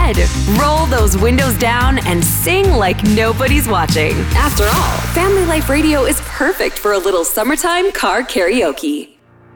bed. Roll those windows down and sing like nobody's watching. After all, Family Life Radio is perfect for a little summertime car karaoke.